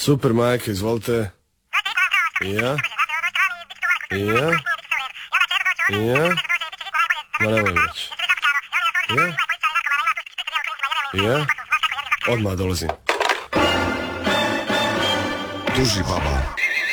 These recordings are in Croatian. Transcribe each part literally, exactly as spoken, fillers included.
Super, majke, izvolite. Ja? Ja? Ja? Ma nemoj već. Ja? Ja? Odmah dolazim. Duži baba.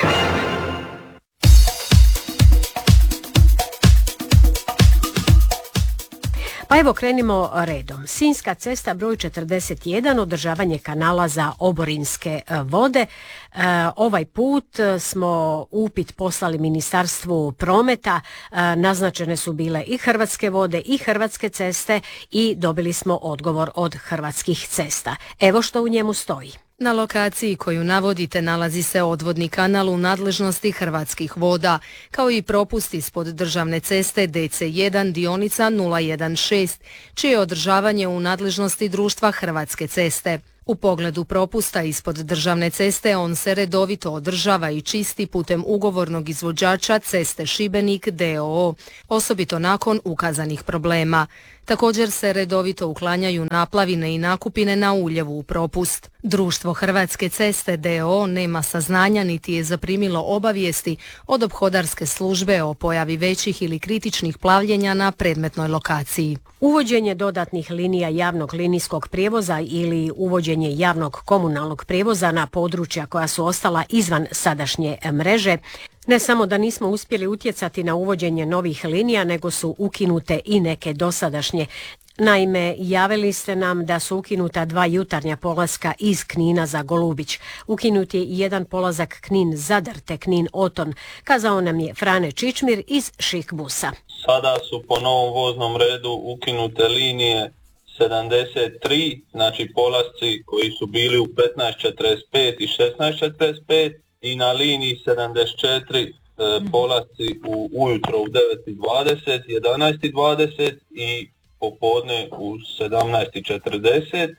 Pa evo krenimo redom. Sinjska cesta broj četrdeset jedan, održavanje kanala za oborinske vode. E, ovaj put smo upit poslali Ministarstvu prometa, e, naznačene su bile i Hrvatske vode i Hrvatske ceste i dobili smo odgovor od Hrvatskih cesta. Evo što u njemu stoji. Na lokaciji koju navodite nalazi se odvodni kanal u nadležnosti Hrvatskih voda, kao i propust ispod državne ceste D C jedan dionica nula jedan šest, čije je održavanje u nadležnosti društva Hrvatske ceste. U pogledu propusta ispod državne ceste on se redovito održava i čisti putem ugovornog izvođača Ceste Šibenik d o o, osobito nakon ukazanih problema. Također se redovito uklanjaju naplavine i nakupine na uljevu u propust. Društvo Hrvatske ceste d o o nema saznanja niti je zaprimilo obavijesti od ophodarske službe o pojavi većih ili kritičnih plavljenja na predmetnoj lokaciji. Uvođenje dodatnih linija javnog linijskog prijevoza ili uvođenje javnog komunalnog prijevoza na područja koja su ostala izvan sadašnje mreže ne samo da nismo uspjeli utjecati na uvođenje novih linija, nego su ukinute i neke dosadašnje. Naime, javili ste nam da su ukinuta dva jutarnja polaska iz Knina za Golubić. Ukinut je i jedan polazak Knin-Zadar te Knin-Oton, kazao nam je Frane Čičmir iz Šikbusa. Sada su po novom voznom redu ukinute linije sedamdeset tri, znači polasci koji su bili u petnaest četrdeset pet i šesnaest četrdeset pet, i na liniji sedamdeset četiri e, polasci u, ujutro u devet i dvadeset, jedanaest i dvadeset i popodne u sedamnaest i četrdeset.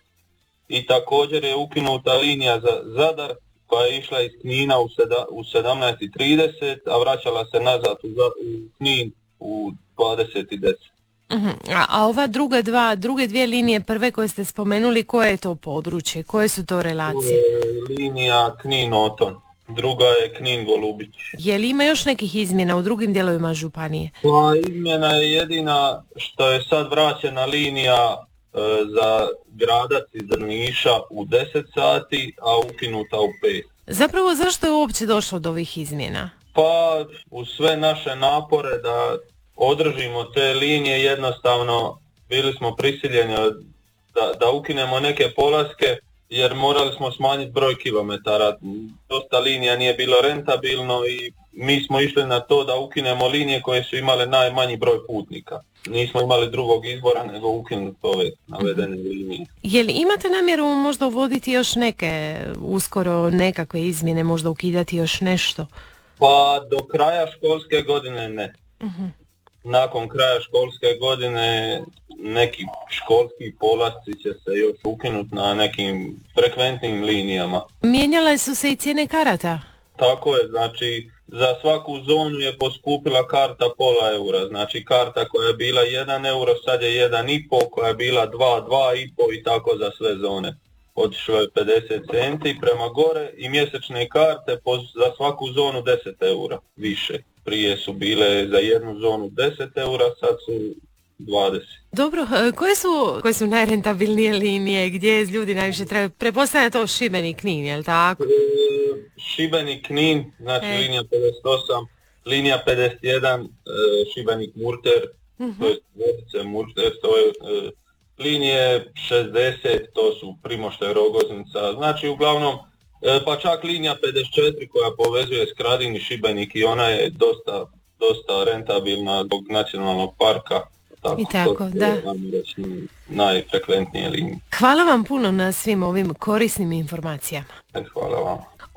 I također je ukinuta linija za Zadar koja je išla iz Knina u, seda, u sedamnaest i trideset, a vraćala se nazad u, u Knin u dvadeset i deset. Uh-huh. A, a ova druga dva, druge dvije linije prve koje ste spomenuli, koje je to područje? Koje su to relacije? Linija Knin-Oton. Druga je Knin-Golubić. Je li ima još nekih izmjena u drugim dijelovima županije? Pa izmjena je jedina što je sad vraćena linija e, za Gradac iz Drniša u deset sati, a ukinuta u pet. Zapravo zašto je uopće došlo do ovih izmjena? Pa u sve naše napore da održimo te linije jednostavno bili smo prisiljeni da, da ukinemo neke polaske, jer morali smo smanjiti broj kilometara. Dosta linija nije bilo rentabilno i mi smo išli na to da ukinemo linije koje su imale najmanji broj putnika. Nismo imali drugog izbora nego ukinuti ove navedene linije. Je li imate namjeru možda uvoditi još neke, uskoro nekakve izmjene, možda ukidati još nešto? Pa do kraja školske godine ne. Uh-huh. Nakon kraja školske godine neki školski polasci će se još ukinuti na nekim frekventnim linijama. Mijenjale su se i cijene karata? Tako je, znači za svaku zonu je poskupila karta pola eura, znači karta koja je bila jedan euro sad je jedan i pol, koja je bila dva, dva i pol i tako za sve zone. Otišlo je pedeset centi prema gore i mjesečne karte po, za svaku zonu deset eura više. Prije su bile za jednu zonu deset eura, sad su dvadeset. Dobro, koje su, koje su najrentabilnije linije, gdje ljudi najviše trebaju? Pretpostavljam to Šibenik Knin, je li tako? E, Šibenik Knin, znači e. linija pedeset osam, linija pedeset jedan, e, Šibenik Murter, uh-huh. to je Vodice Murter, to je e, linije šezdeset, to su Primoštaj Rogoznica, znači uglavnom e, pa čak linija pedeset četiri koja povezuje Skradin i Šibenik i ona je dosta, dosta rentabilna zbog nacionalnog parka. Tako, I tako, to, da. Najfrekventnije linije. Hvala vam puno na svim ovim korisnim informacijama. Hvala vam.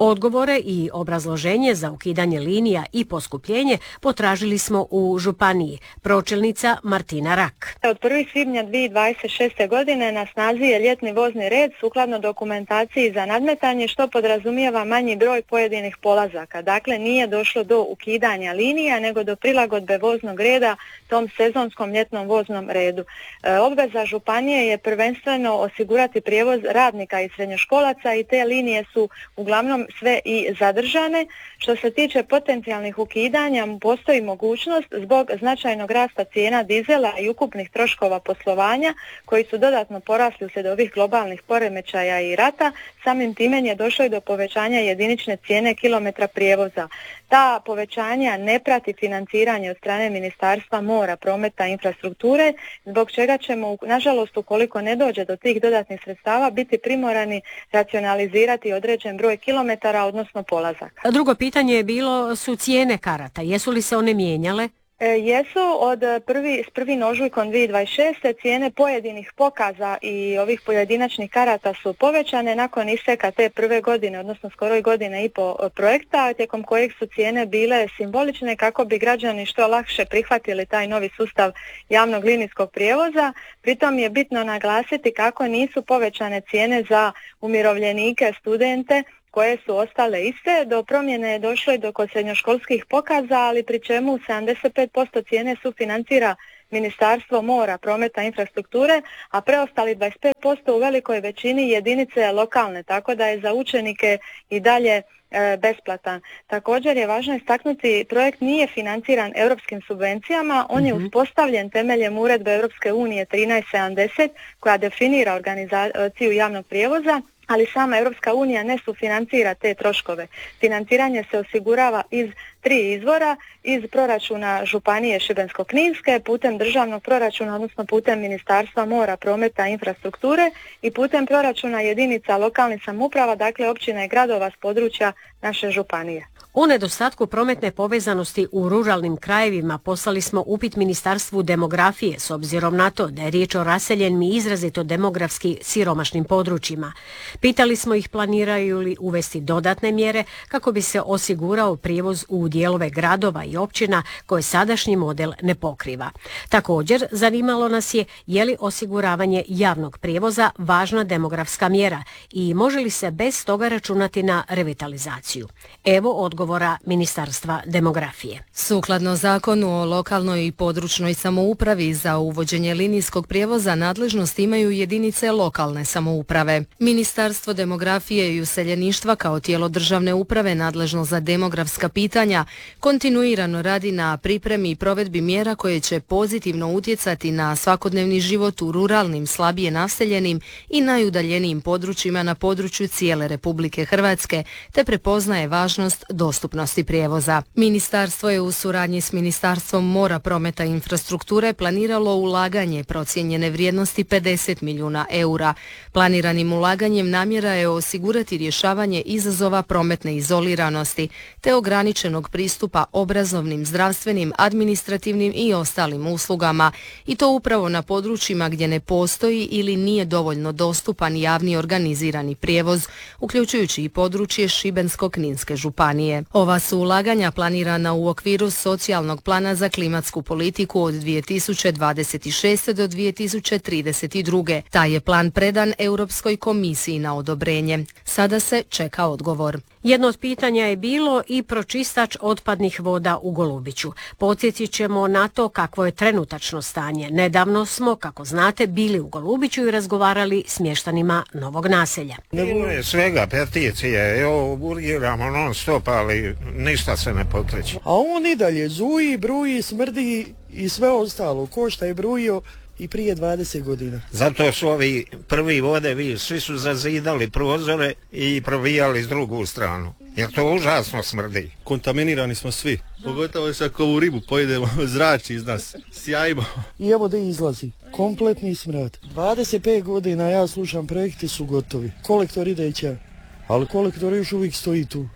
Odgovore i obrazloženje za ukidanje linija i poskupljenje potražili smo u županiji. Pročelnica Martina Rak. Od prvog svibnja dvije tisuće dvadeset šeste. godine na snazi je ljetni vozni red sukladno dokumentaciji za nadmetanje, što podrazumijeva manji broj pojedinih polazaka. Dakle, nije došlo do ukidanja linija, nego do prilagodbe voznog reda tom sezonskom ljetnom voznom redu. E, obveza županije je prvenstveno osigurati prijevoz radnika i srednjoškolaca i te linije su uglavnom sve i zadržane. Što se tiče potencijalnih ukidanja, postoji mogućnost zbog značajnog rasta cijena dizela i ukupnih troškova poslovanja koji su dodatno porasli uslijed ovih globalnih poremećaja i rata. Samim time je došlo i do povećanja jedinične cijene kilometra prijevoza. Ta povećanja ne prati financiranje od strane Ministarstva mora, prometa i infrastrukture, zbog čega ćemo, nažalost, ukoliko ne dođe do tih dodatnih sredstava, biti primorani racionalizirati određen broj kilometara, odnosno polazaka. Drugo pitanje je bilo su cijene karata. Jesu li se one mijenjale? E, jesu od prvi, s prvim ožujkom dvije tisuće dvadeset šeste. cijene pojedinih pokaza i ovih pojedinačnih karata su povećane nakon isteka te prve godine, odnosno skoro godine i po projekta, tijekom kojeg su cijene bile simbolične kako bi građani što lakše prihvatili taj novi sustav javnog linijskog prijevoza. Pritom je bitno naglasiti kako nisu povećane cijene za umirovljenike, studente, koje su ostale iste. Do promjene je došlo i do kod srednjoškolskih pokaza, ali pri čemu sedamdeset pet posto cijene sufinancira Ministarstvo mora, prometa i infrastrukture, a preostali dvadeset pet posto u velikoj većini jedinice lokalne, tako da je za učenike i dalje e, besplatan. Također je važno istaknuti, projekt nije financiran europskim subvencijama, on je uspostavljen temeljem uredbe Europske unije trinaest sedamdeset koja definira organizaciju javnog prijevoza, ali sama Europska unija ne sufinancira te troškove. Financiranje se osigurava iz tri izvora, iz proračuna županije Šibensko-kninske, putem državnog proračuna, odnosno putem Ministarstva mora, prometa i infrastrukture i putem proračuna jedinica lokalnih samouprava, dakle općina i gradova s područja naše županije. O nedostatku prometne povezanosti u ruralnim krajevima poslali smo upit Ministarstvu demografije s obzirom na to da je riječ o raseljenim i izrazito demografski siromašnim područjima. Pitali smo ih planiraju li uvesti dodatne mjere kako bi se osigurao prijevoz u dijelove gradova i općina koje sadašnji model ne pokriva. Također, zanimalo nas je je li osiguravanje javnog prijevoza važna demografska mjera i može li se bez toga računati na revitalizaciju. Evo odgovora Ministarstva demografije. Sukladno Zakonu o lokalnoj i područnoj samoupravi za uvođenje linijskog prijevoza nadležnost imaju jedinice lokalne samouprave. Ministarstvo demografije i useljeništva kao tijelo državne uprave nadležno za demografska pitanja kontinuirano radi na pripremi i provedbi mjera koje će pozitivno utjecati na svakodnevni život u ruralnim, slabije naseljenim i najudaljenijim područjima na području cijele Republike Hrvatske, te prepoznaje važnost dostupnosti prijevoza. Ministarstvo je u suradnji s Ministarstvom mora, prometa i infrastrukture planiralo ulaganje procijenjene vrijednosti pedeset milijuna eura. Planiranim ulaganjem namjera je osigurati rješavanje izazova prometne izoliranosti te ograničenog pristupa obrazovnim, zdravstvenim, administrativnim i ostalim uslugama, i to upravo na područjima gdje ne postoji ili nije dovoljno dostupan javni organizirani prijevoz, uključujući i područje Šibensko-kninske županije. Ova su ulaganja planirana u okviru socijalnog plana za klimatsku politiku od dvije tisuće dvadeset šeste. do dvije tisuće trideset druge. Taj je plan predan Europskoj komisiji na odobrenje. Sada se čeka odgovor. Jedno od pitanja je bilo i pročistač otpadnih voda u Golubiću. Podsjetit ćemo na to kakvo je trenutačno stanje. Nedavno smo, kako znate, bili u Golubiću i razgovarali s mještanima novog naselja. Bilo je svega peticije, evo urgiramo non stop, ali ništa se ne pokreće. A on i dalje zuji, bruji, smrdi i sve ostalo, ko šta je brujio i prije dvadeset godina. Zato su ovi prvi vodevi, svi su zazidali prozore i provijali s drugu stranu, jer to užasno smrdi. Kontaminirani smo svi, pogotovo se ako ovu ribu pojedemo, zrači iz nas, sjajimo. I evo da izlazi, kompletni smrad. dvadeset pet godina ja slušam, projekti su gotovi, kolektor ide će, ali kolektor još uvijek stoji tu.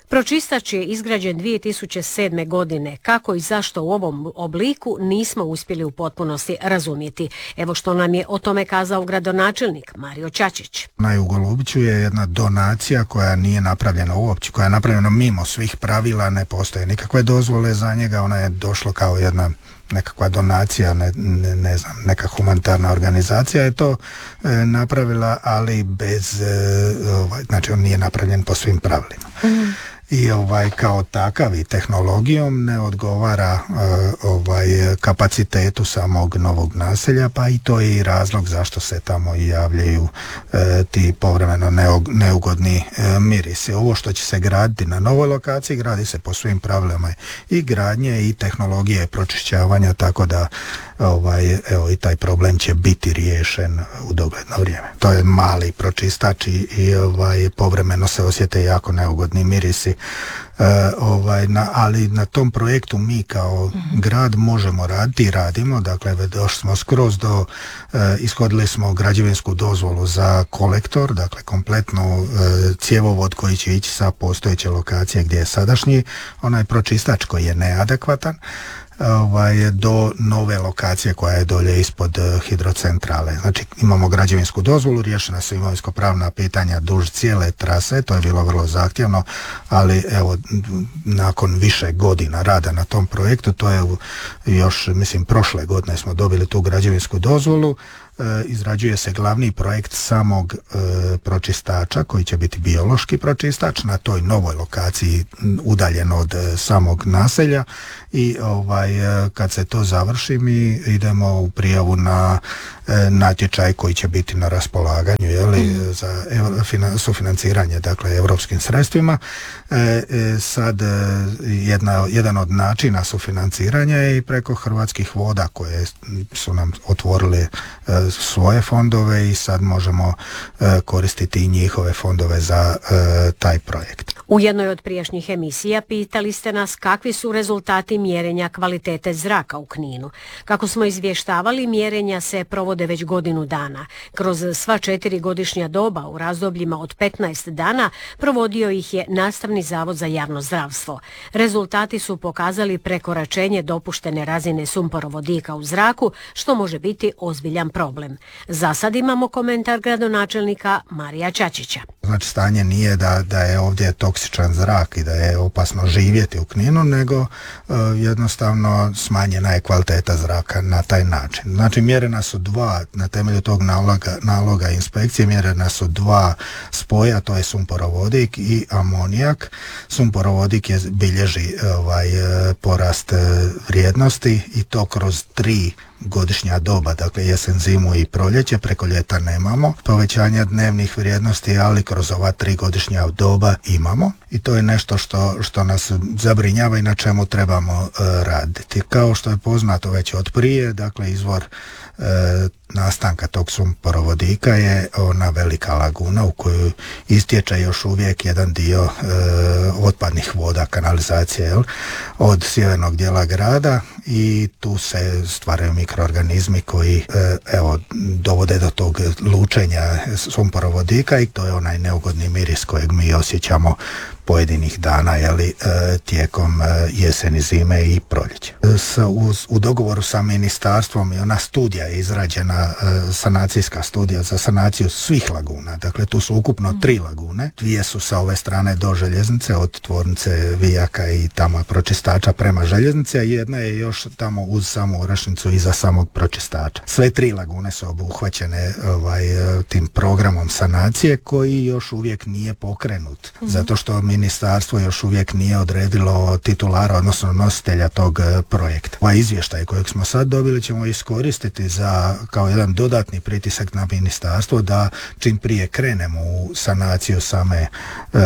Pročistač je izgrađen dvije tisuće sedme. godine. Kako i zašto u ovom obliku nismo uspjeli u potpunosti razumjeti. Evo što nam je o tome kazao gradonačelnik Mario Čačić. Na Jugolubiću je jedna donacija koja nije napravljena uopće, koja je napravljena mimo svih pravila, ne postoje nikakve dozvole za njega, ona je došla kao jedna nekakva donacija, ne, ne, ne znam, neka humanitarna organizacija je to e, napravila, ali bez, e, ovaj, znači on nije napravljen po svim pravilima. Mm. I ovaj kao takav i tehnologijom ne odgovara e, ovaj kapacitetu samog novog naselja, pa i to je i razlog zašto se tamo i javljaju e, ti povremeno neugodni e, mirisi. Ovo što će se graditi na novoj lokaciji gradi se po svim pravilima i gradnje i tehnologije pročišćavanja, tako da ovaj evo i taj problem će biti riješen u dogledno vrijeme. To je mali pročistač i, i ovaj povremeno se osjete jako neugodni mirisi. Uh, ovaj, na, ali na tom projektu mi kao mm-hmm. grad možemo raditi i radimo, dakle došli smo skroz do, uh, ishodili smo građevinsku dozvolu za kolektor, dakle kompletno uh, cjevovod koji će ići sa postojeće lokacije gdje je sadašnji onaj pročistač koji je neadekvatan, ovaj, do nove lokacije koja je dolje ispod uh, hidrocentrale. Znači imamo građevinsku dozvolu, riješena su imovinsko-pravna pitanja duž cijele trase, to je bilo vrlo zahtjevno, ali evo nakon više godina rada na tom projektu, to je još mislim prošle godine smo dobili tu građevinsku dozvolu. E, izrađuje se glavni projekt samog e, pročistača koji će biti biološki pročistač na toj novoj lokaciji udaljen od e, samog naselja i ovaj e, kad se to završi mi idemo u prijavu na e, natječaj koji će biti na raspolaganju jeli, mm. za ev, finan, sufinanciranje dakle europskim sredstvima. E, e, sad e, jedna, jedan od načina sufinanciranja je i preko Hrvatskih voda koje su nam otvorile e, svoje fondove i sad možemo e, koristiti i njihove fondove za e, taj projekt. U jednoj od prijašnjih emisija pitali ste nas kakvi su rezultati mjerenja kvalitete zraka u Kninu. Kako smo izvještavali, mjerenja se provode već godinu dana. Kroz sva četiri godišnja doba u razdobljima od petnaest dana provodio ih je Nastavni zavod za javno zdravstvo. Rezultati su pokazali prekoračenje dopuštene razine sumporovodika u zraku, što može biti ozbiljan problem. Za sad imamo komentar gradonačelnika Marija Čačića. Znači stanje nije da, da je ovdje toksičan zrak i da je opasno živjeti u Kninu, nego uh, jednostavno smanjena je kvaliteta zraka na taj način. Znači mjerena su dva, na temelju tog naloga, naloga inspekcije mjerena su dva spoja, to je sumporovodik i amonijak. Sumporovodik je bilježi ovaj, porast vrijednosti i to kroz tri godišnja doba, dakle jesen, zimu i proljeće, preko ljeta nemamo povećanja dnevnih vrijednosti, ali kroz ova tri godišnja doba imamo i to je nešto što, što nas zabrinjava i na čemu trebamo uh, raditi. Kao što je poznato već od prije, dakle izvor uh, nastanka tog sumporovodika je ona velika laguna u koju istječe još uvijek jedan dio uh, otpadnih voda, kanalizacije jel, od sjevernog dijela grada i tu se stvaraju mikroorganizmi koji uh, evo dovode do tog lučenja sumporovodika i to je onaj neugodni miris kojeg mi osjećamo pojedinih dana jeli, e, tijekom e, jeseni, zime i proljeća. E, sa, uz, u dogovoru sa ministarstvom i ona studija je izrađena, e, sanacijska studija za sanaciju svih laguna. Dakle, tu su ukupno tri lagune. Dvije su sa ove strane do željeznice, od tvornice Vijaka i tamo pročistača prema željeznici, a jedna je još tamo uz samu Orašnicu iza samog pročistača. Sve tri lagune su obuhvaćene ovaj, tim programom sanacije koji još uvijek nije pokrenut. Mm-hmm. Zato što mi ministarstvo još uvijek nije odredilo titulara, odnosno nositelja tog projekta. Ovaj izvještaj kojeg smo sad dobili ćemo iskoristiti za kao jedan dodatni pritisak na ministarstvo da čim prije krenemo u sanaciju same e,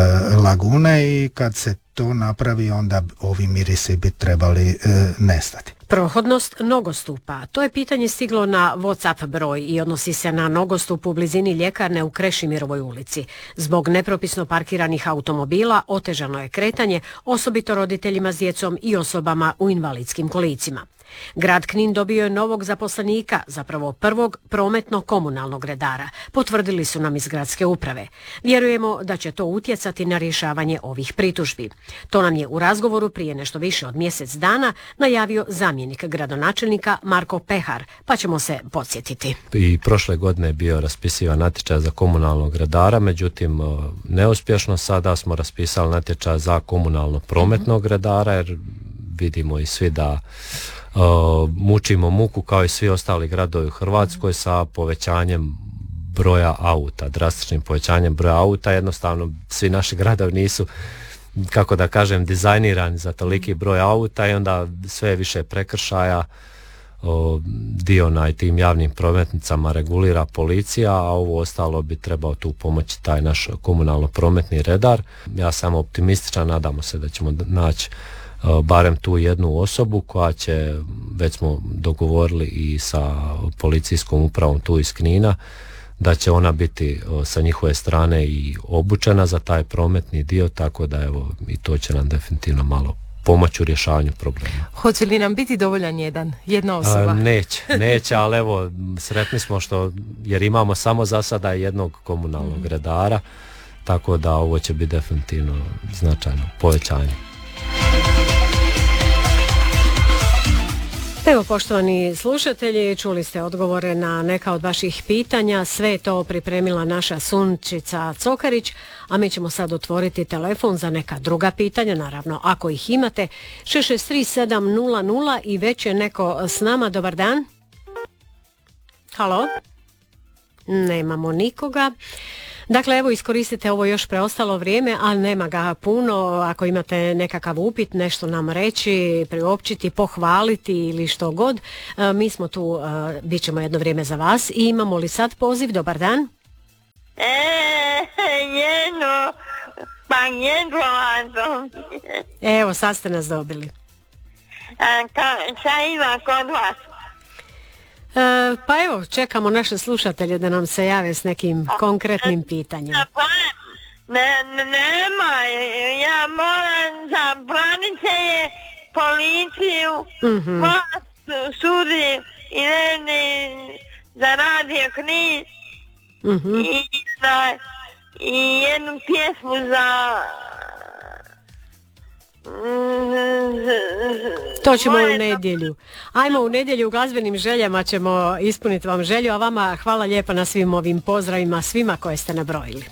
lagune i kad se to napravi onda ovi mirisi bi trebali e, nestati. Prohodnost nogostupa. To je pitanje stiglo na WhatsApp broj i odnosi se na nogostup u blizini ljekarne u Krešimirovoj ulici. Zbog nepropisno parkiranih automobila otežano je kretanje, osobito roditeljima s djecom i osobama u invalidskim kolicima. Grad Knin dobio je novog zaposlenika, zapravo prvog prometno-komunalnog redara, potvrdili su nam iz gradske uprave. Vjerujemo da će to utjecati na rješavanje ovih pritužbi. To nam je u razgovoru prije nešto više od mjesec dana najavio zamjenik gradonačelnika Marko Pehar, pa ćemo se podsjetiti. I prošle godine je bio raspisivan natječaj za komunalnog redara, međutim neuspješno. Sada smo raspisali natječaj za komunalno prometnog redara, jer vidimo i svi da uh, mučimo muku kao i svi ostali gradovi u Hrvatskoj sa povećanjem broja auta, drastičnim povećanjem broja auta. Jednostavno svi naši gradovi nisu, kako da kažem, dizajnirani za toliki broj auta i onda sve više prekršaja o, dio na tim javnim prometnicama regulira policija, a ovo ostalo bi trebao tu pomoći taj naš komunalno prometni redar. Ja sam optimističan, nadamo se da ćemo naći o, barem tu jednu osobu koja će, već smo dogovorili i sa policijskom upravom tu iz Knina, da će ona biti o, sa njihove strane i obučena za taj prometni dio, tako da evo i to će nam definitivno malo pomoći u rješavanju problema. Hoće li nam biti dovoljan jedan, jedna osoba? A, neće, neće, ali evo sretni smo što, jer imamo samo za sada jednog komunalnog mm-hmm. redara, tako da ovo će biti definitivno značajno povećanje. Evo, poštovani slušatelji, čuli ste odgovore na neka od vaših pitanja. Sve je to pripremila naša Sunčica Cokarić, a mi ćemo sad otvoriti telefon za neka druga pitanja, naravno, ako ih imate. šest šest tri sedam nula nula i već je neko s nama. Dobar dan. Halo? Nemamo nikoga. Dakle, evo, iskoristite ovo još preostalo vrijeme, ali nema ga puno. Ako imate nekakav upit, nešto nam reći, priopćiti, pohvaliti ili što god, mi smo tu, bit ćemo jedno vrijeme za vas. I imamo li sad poziv? Dobar dan. E, jedno, pa jedno. Evo, sad ste nas dobili. A, ka, šta ima kod vas? E, pa evo, čekamo naše slušatelje da nam se jave s nekim konkretnim pitanjima. Pa, ne, nema, ja moram za branitelje, policiju, mm-hmm. vlast, sudi i ne, za radio Knin mm-hmm. i, za, i jednu pjesmu za... To ćemo u nedjelju. Ajmo u nedjelju, u glazbenim željama ćemo ispuniti vam želju, a vama hvala lijepa na svim ovim pozdravima, svima koje ste nabrojili.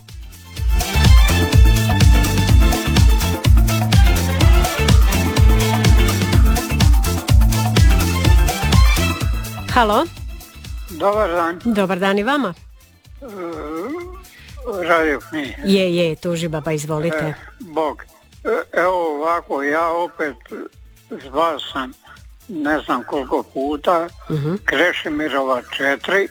Halo? Dobar dan. Dobar dan i vama. Uh, radio Knin. Je, je, tuži baba, izvolite. E, Bog. Evo ovako, ja opet zvao sam ne znam koliko puta, uh-huh. Krešimirova četiri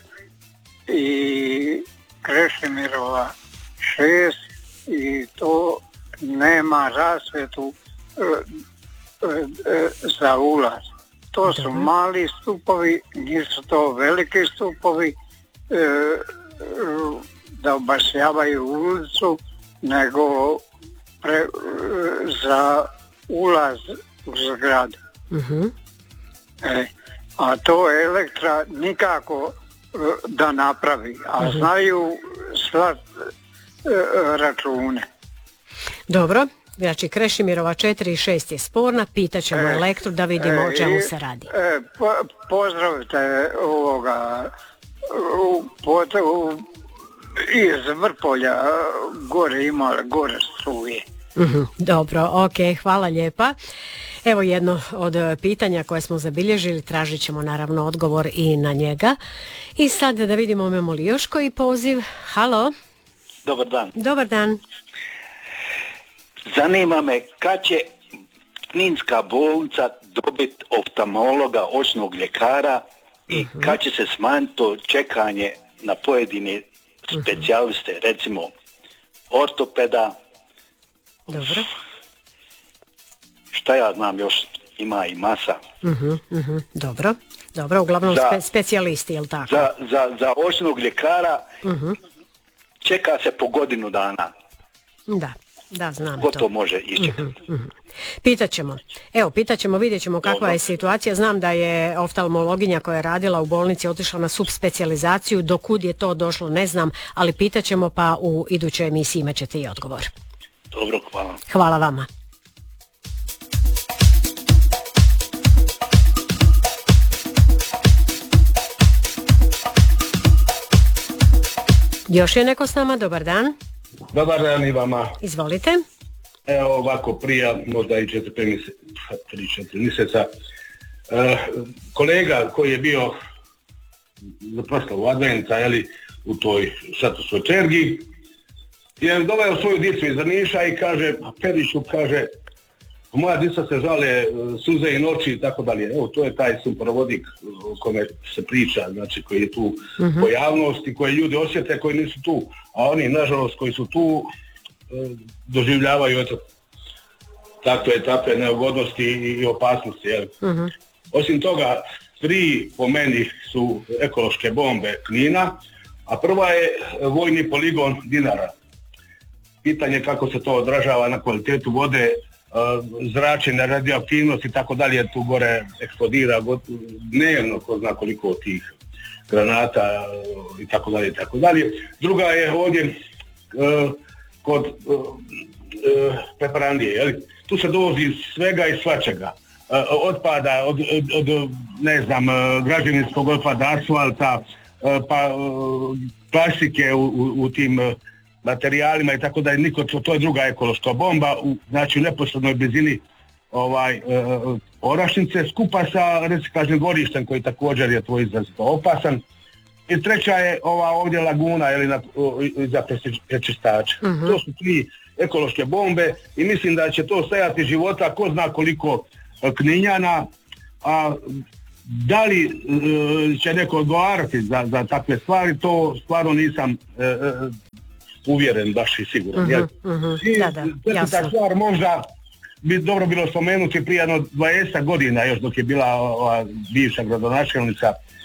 i Krešimirova šest i to nema rasvjetu e, e, za ulaz. To su uh-huh. mali stupovi, nisu to veliki stupovi e, e, da obasjavaju ulicu, nego Pre, za ulaz u zgradu. Uh-huh. E, a to Elektra nikako da napravi, a uh-huh. znaju slat e, račune. Dobro, znači Krešimirova četiri i šest je sporna, pitaćemo e, Elektru da vidimo e, o čemu se radi. E, po, pozdravite ovoga u, pot, u, iz Vrpolja, gore ima, gore struje. Mm-hmm, dobro, ok, hvala lijepa. Evo jedno od pitanja koje smo zabilježili, tražit ćemo naravno odgovor i na njega. I sad da vidimo imamo li još koji poziv. Halo? Dobar dan. Dobar dan. Zanima me kad će Kninska bolnica dobiti oftalmologa, očnog ljekara i mm-hmm. kad će se smanjiti to čekanje na pojedine specijaliste, mm-hmm. recimo ortopeda. Dobro. Šta ja znam, još ima i masa. Uh-huh, uh-huh. Dobro, dobro, uglavnom za, spe, specijalisti, jel tako? Za, za, za očnog ljekara uh-huh. čeka se po godinu dana. Da. Da, znam ko to. to može iščekati. Mhm, mhm. Pitaćemo. Evo, pitaćemo, vidjet ćemo kakva Dobro. je situacija. Znam da je oftalmologinja koja je radila u bolnici otišla na subspecijalizaciju. Do kud je to došlo, ne znam, ali pitaćemo pa u idućoj emisiji imat ćete i odgovor. Dobro, hvala. Hvala vama. Još je neko s nama, dobar dan. Dobar dan i vama. Izvolite. Evo ovako prije, možda i četiri, pet mjese, tri, četiri mjeseca, e, kolega koji je bio za proslavu Adventa, jeli, u toj šatorskoj čergi, je doveo svoju djecu iz Drniša i kaže, Periću, kaže, moja djeca se žale, suze i noći i tako dalje. Evo, to je taj sumporovodik o kome se priča, znači koji je tu Mhm. pojavnost i koje ljudi osjete, koji nisu tu, a oni, nažalost, koji su tu, e, doživljavaju eto, takve, takve neugodnosti i, i opasnosti. Jel? Mhm. Osim toga, tri po meni su ekološke bombe Knina, a prva je vojni poligon Dinara. Pitanje kako se to odražava na kvalitetu vode, zračenje, radioaktivnost i tako dalje, tu gore eksplodira dnevno, ko zna koliko tih granata i tako dalje i tako dalje. Druga je ovdje kod Peparandije, jel? Tu se dovozi svega i svačega. Otpada od, od, od ne znam, građevinskog otpada, asfalta, pa plastike u, u, u tim materijalima i tako da je niko, to je druga ekološka bomba, u, znači u neposrednoj blizini ovaj, e, Orašnice, skupa sa reciklažnim dvorištem koji također je to izrazito opasan. I treća je ova ovdje laguna ili na, iza prečistača. Mhm. To su tri ekološke bombe i mislim da će to stajati života ko zna koliko e, Kninjana, a da li e, će neko odgovarati za, za takve stvari, to stvarno nisam e, e, uvjeren baš i siguran. Mhm, jel? mhm. I Da, da, četvrta jasno. stvar možda bi dobro bilo spomenuti prije jedno dvadeset godina još dok je bila ova bivša gradonačelnica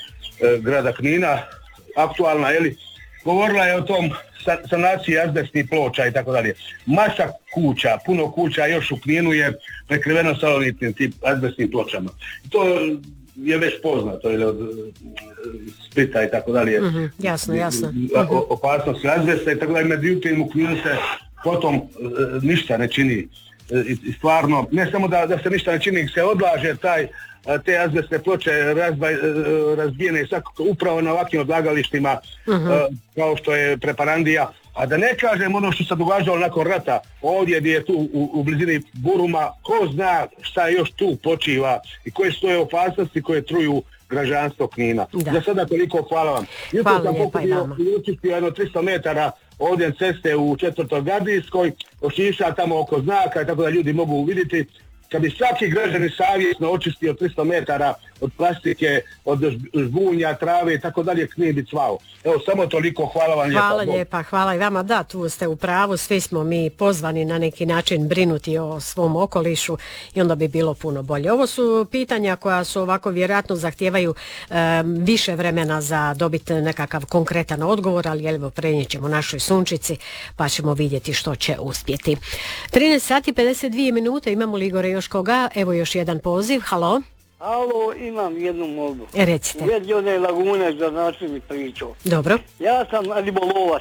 e, grada Knina, aktualna, jeli, govorila je o tom sa, sanaciji azbestnih ploča i tako dalje. Masa kuća, puno kuća još u Kninu je prekriveno salonitnim tip azbestnim pločama. I to je već poznato, ili od Splita i tako dalje. Mhm, jasno, jasno. O- o- opasnosti azbesta i tako dalje, međutim u Kninu se potom e, ništa ne čini. E, i, i stvarno, ne samo da, da se ništa ne čini, se odlaže taj, a, te azbestne ploče razba, e, razbijene svakako upravo na ovakvim odlagalištima Mhm. e, kao što je Preparandija, a da ne kažem ono što se događalo nakon rata, ovdje gdje je tu u, u blizini Buruma, ko zna šta još tu počiva i koje su to opasnosti koje truju građanstvo Knina. Da. Za sada toliko, hvala vam. Jutro Hvala sam lijepa i pokupio vama. učiti jedno tristo metara ovdje ceste u četvrtoj Gardijskoj, ošiša tamo oko znaka i tako da ljudi mogu vidjeti. Kad bi svaki građanin savjesno očistio tristo metara od plastike, od žbunja, trave i tako dalje, Knin bi cvao. Evo, samo toliko, hvala vam lijepa. Hvala Bog. lijepa, hvala i vama. Da, tu ste u pravu, svi smo mi pozvani na neki način brinuti o svom okolišu i onda bi bilo puno bolje. Ovo su pitanja koja su ovako vjerojatno zahtijevaju em, više vremena za dobiti nekakav konkretan odgovor, ali evo prenijet ćemo našoj Sunčici pa ćemo vidjeti što će uspjeti. trinaest sati pedeset dvije minute, imamo li Igore još koga? Evo još jedan poziv, halo. Alo, imam jednu molbu. E, recite. U vezi one lagune za način pričao. Dobro. Ja sam ribolovac.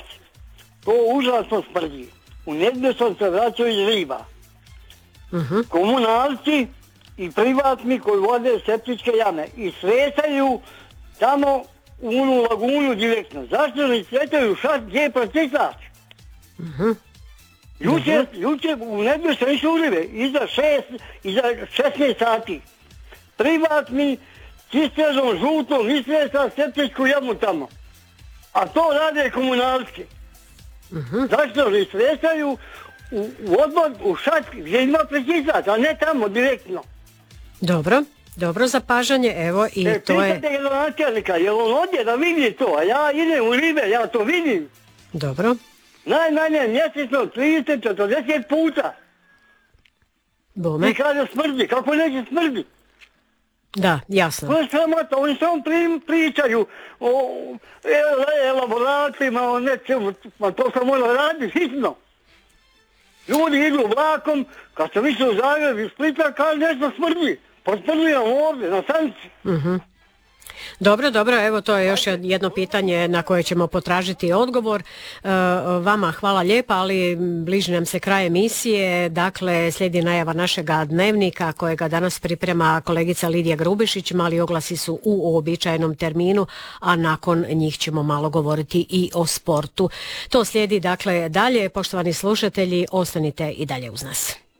To užasno smrdi. U nedjelju sam se vraćao iz riba. Uh-huh. Komunalci i privatni koji vode septičke jame i sretaju tamo u onu lagunu direktno. Zašto ne sretaju šat gdje je pročistač? Uh-huh. Jučer, jučer u nedjelju sam išao u ribe, iza šest, iza šesnaest sati. Privatni cisternom žutom isresa septičku jamu tamo. A to rade komunalski. Uh-huh. Zašto ne isresaju u, u odbor, u šat gdje ima prečistač, a ne tamo direktno. Dobro, dobro zapažanje, evo i E, to je... pitate gradonačelnika, jer on odje da vidi to, a ja idem u ribe, ja to vidim. Dobro. Najmanje mjesečno trideset do četrdeset puta. Bome. I kaže smrdi, kako neće smrdi? Da, jasno. To je sramota, oni samo pri, pričaju o e, elaboratima, o nečemu, pa to se mora raditi hitno. Ljudi idu vlakom, kad sam išao u Zagreb iz Splita, kaže nešto smrdi. Pa smrdi nam ovdje, na stanici. Mhm. Dobro, dobro, evo to je još jedno pitanje na koje ćemo potražiti odgovor. E, vama hvala lijepa, ali bliži nam se kraj emisije, dakle slijedi najava našega dnevnika kojega danas priprema kolegica Lidija Grubišić, mali oglasi su u uobičajenom terminu, a nakon njih ćemo malo govoriti i o sportu. To slijedi dakle dalje, poštovani slušatelji, ostanite i dalje uz nas.